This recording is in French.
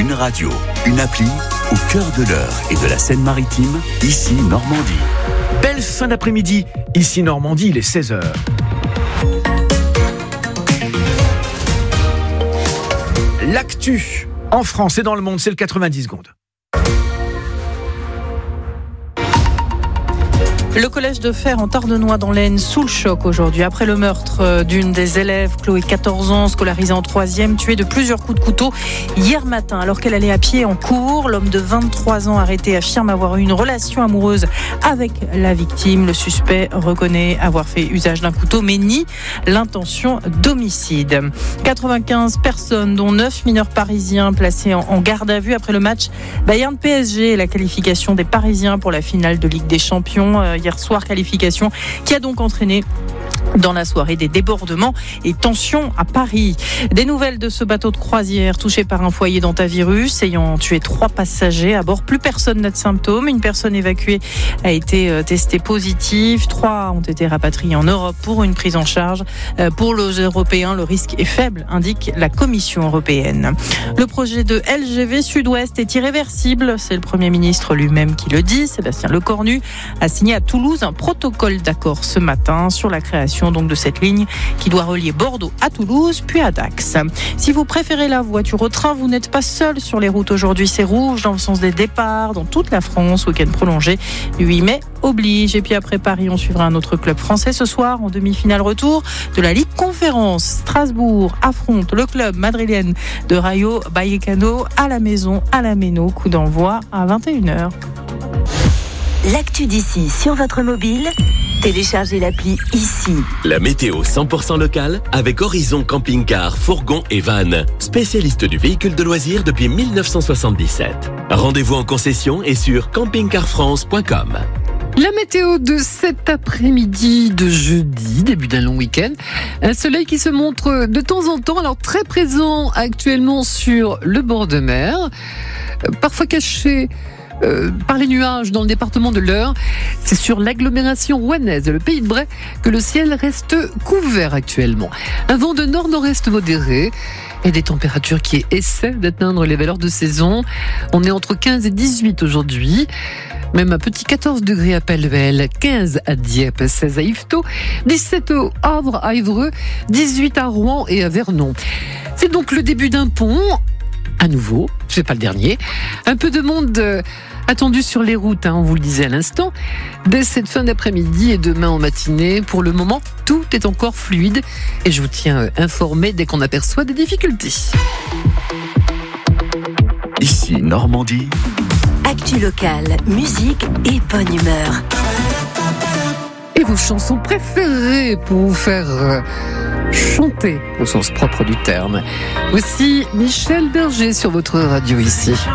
Une radio, une appli, au cœur de l'Eure et de la Seine-Maritime, ici Normandie. Belle fin d'après-midi, ici Normandie, il est 16h. L'actu en France et dans le monde, c'est le 90 secondes. Le collège de Fer en Tardenois dans l'Aisne sous le choc aujourd'hui après le meurtre d'une des élèves, Chloé, 14 ans, scolarisée en 3e, tuée de plusieurs coups de couteau hier matin alors qu'elle allait à pied en cours. L'homme de 23 ans arrêté affirme avoir eu une relation amoureuse avec la victime. Le suspect reconnaît avoir fait usage d'un couteau mais nie l'intention d'homicide. 95 personnes dont 9 mineurs parisiens placés en garde à vue après le match Bayern-PSG et la qualification des Parisiens pour la finale de Ligue des Champions. Hier soir, qualification qui a donc entraîné dans la soirée des débordements et tensions à Paris. Des nouvelles de ce bateau de croisière touché par un foyer d'hantavirus ayant tué 3 passagers à bord. Plus personne n'a de symptômes. Une personne évacuée a été testée positive. 3 ont été rapatriés en Europe pour une prise en charge. Pour les Européens, le risque est faible, indique la Commission européenne. Le projet de LGV Sud-Ouest est irréversible. C'est le Premier ministre lui-même qui le dit. Sébastien Lecornu a signé à Toulouse un protocole d'accord ce matin sur la création donc de cette ligne qui doit relier Bordeaux à Toulouse puis à Dax. Si vous préférez la voiture au train, vous n'êtes pas seul sur les routes aujourd'hui. C'est rouge dans le sens des départs dans toute la France. Week-end prolongé du 8 mai oblige. Et puis après Paris, on suivra un autre club français ce soir en demi-finale retour de la Ligue Conférence. Strasbourg affronte le club madrilène de Rayo Vallecano à la maison à la Méno. Coup d'envoi à 21h. L'actu d'ici sur votre mobile, téléchargez l'appli ici. La météo 100% locale avec Horizon Camping-Car, Fourgon et Van, spécialiste du véhicule de loisirs depuis 1977. Rendez-vous en concession et sur campingcarfrance.com. La météo de cet après-midi de jeudi, début d'un long week-end. Un soleil qui se montre de temps en temps, alors très présent actuellement sur le bord de mer, parfois caché par les nuages dans le département de l'Eure. C'est sur l'agglomération rouennaise et le Pays de Bray que le ciel reste couvert actuellement. Un vent de nord-nord-est modéré et des températures qui essaient d'atteindre les valeurs de saison. On est entre 15 et 18 aujourd'hui. Même un petit 14 degrés à Palluel, 15 à Dieppe, 16 à Yvetot, 17 au Havre, à Évreux, 18 à Rouen et à Vernon. C'est donc le début d'un pont. À nouveau, c'est pas le dernier. Un peu de monde attendu sur les routes, on vous le disait à l'instant, dès cette fin d'après-midi et demain en matinée. Pour le moment, tout est encore fluide et je vous tiens informé dès qu'on aperçoit des difficultés. Ici Normandie. Actu locale, musique et bonne humeur. Et vos chansons préférées pour vous faire chanter au sens propre du terme. Voici Michel Berger sur votre radio ici.